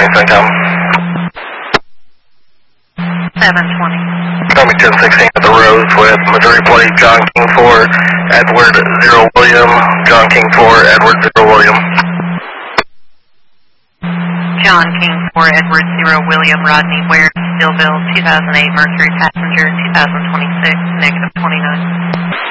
come. 720. Copy 1016 at the Rose with Missouri plate John King 4, Edward 0 William, John King 4, Edward 0 William. John King 4, Edward 0 William, Rodney Ware, Stillville, 2008 Mercury passenger, 2026, -29.